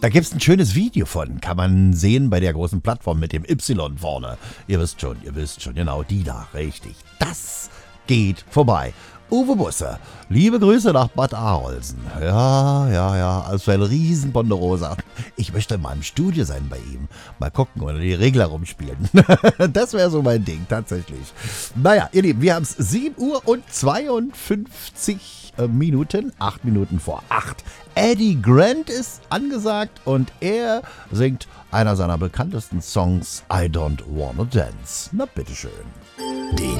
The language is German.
Da gibt's ein schönes Video von, kann man sehen bei der großen Plattform mit dem Y vorne. Ihr wisst schon, genau, die da, richtig. Das geht vorbei. Uwe Busse, liebe Grüße nach Bad Arolsen. Ja, also ein riesen Ponderosa. Ich möchte mal im Studio sein bei ihm. Mal gucken oder die Regler rumspielen. Das wäre so mein Ding, tatsächlich. Naja, ihr Lieben, wir haben es 7:52 Minuten, 8 Minuten vor 8. Eddie Grant ist angesagt und er singt einer seiner bekanntesten Songs, I Don't Wanna Dance. Na bitteschön.